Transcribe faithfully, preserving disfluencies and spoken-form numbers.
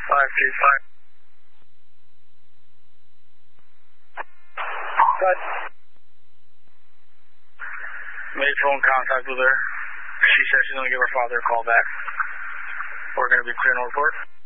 Five two five. Good. Made phone contact with her. She said she's going to give her father a call back. We're going to be clear no report.